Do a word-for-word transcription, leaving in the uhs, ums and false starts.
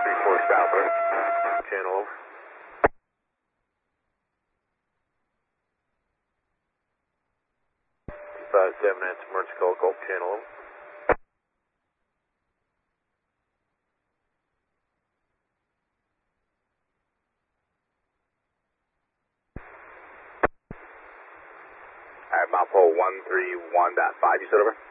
three four Southwest, channel over. five seven, that's emergency call, Gulf channel over. Alright, Mount Pole one three one point five, you said over?